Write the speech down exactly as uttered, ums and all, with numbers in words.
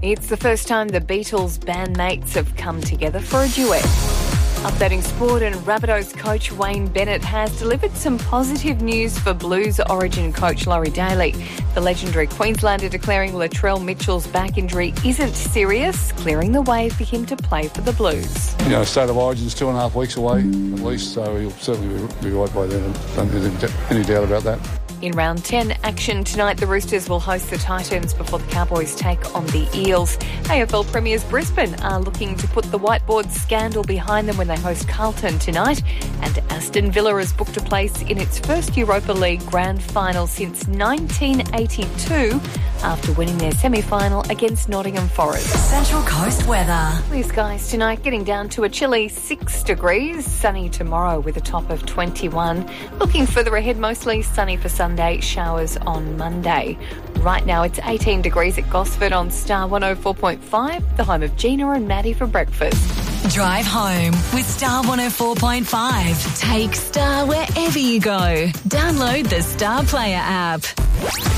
It's the first time the Beatles bandmates have come together for a duet. Updating sport, and Rabbitohs coach Wayne Bennett has delivered some positive news for Blues Origin coach Laurie Daly. The legendary Queenslander declaring Latrell Mitchell's back injury isn't serious, clearing the way for him to play for the Blues. You know, State of Origin's two and a half weeks away at least, so he'll certainly be right by then. I don't think there's any doubt about that. In round ten action tonight, the Roosters will host the Titans before the Cowboys take on the Eels. A F L Premiers Brisbane are looking to put the whiteboard scandal behind them when they host Carlton tonight. And Aston Villa has booked a place in its first Europa League grand final since nineteen eighty-two after winning their semi-final against Nottingham Forest. Central Coast weather. Blue skies tonight, getting down to a chilly six degrees. Sunny tomorrow with a top of twenty-one. Looking further ahead, mostly sunny for Sunday, showers on Monday. Right now it's eighteen degrees at Gosford on Star one oh four point five, the home of Gina and Maddie for breakfast. Drive home with Star one oh four point five. Take Star wherever you go. Download the Star Player app.